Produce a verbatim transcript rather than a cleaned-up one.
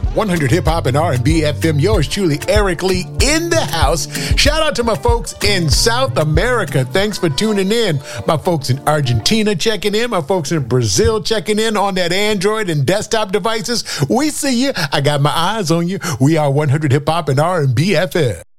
one hundred Hip Hop and R and B F M. Yours truly, Eric Lee, in the house. Shout out to my folks in South America. Thanks for tuning in. My folks in Argentina checking in. My folks in Brazil checking in on that Android and desktop devices. We see you. I got my eyes on you. We are one hundred Hip Hop and R and B F M.